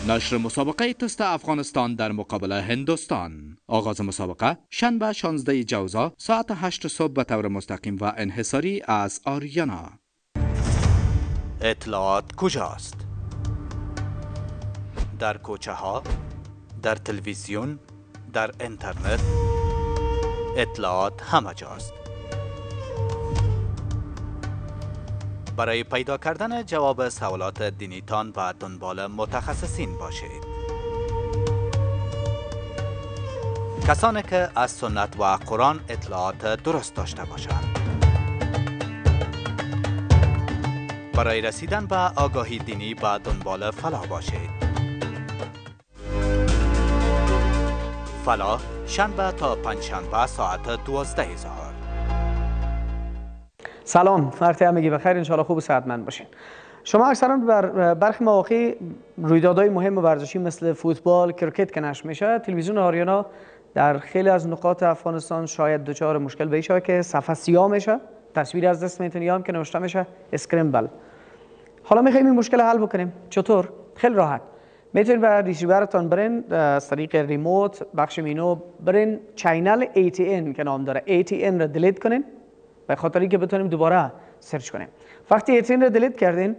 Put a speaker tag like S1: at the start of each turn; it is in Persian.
S1: نشر مسابقه تست افغانستان در مقابل هندوستان. آغاز مسابقه شنبه 16 جوزا ساعت 8 صبح به طور مستقیم و انحصاری از آریانا. اطلاعات کجاست؟ در کوچه ها، در تلویزیون، در اینترنت. اطلاعات همه جاست. برای پیدا کردن جواب سوالات دینیتان و دنبال متخصصین باشید. کسانی که از سنت و قرآن اطلاعات درست داشته باشند. برای رسیدن به آگاهی دینی به دنبال فلاح باشید. فلاح شنبه تا پنجشنبه ساعت 12 ظهر.
S2: سلام، وقت همگی بخیر، انشالله خوب و صحتمند باشین. شما اکثرا بر برخی مواقع رویدادهای مهم ورزشی مثل فوتبال، کرکت که نشر میشه، تلویزیون آریانا در خیلی از نقاط افغانستان شاید دچار مشکل بشه که صفحه سیاه میشه، تصویر از دست میتونی هم که نوشته میشه اسکرمبل. حالا میخوایم این مشکل حل بکنیم. چطور؟ خیلی راحت. میتونید به ریسیورتون برین از طریق ریموت بخش مینو برین چینل ATN که نام داره، ATN رو دیلیت کنین به خاطر اینکه بتونیم دوباره سرچ کنیم. وقتی ATN رو دیلیت کردین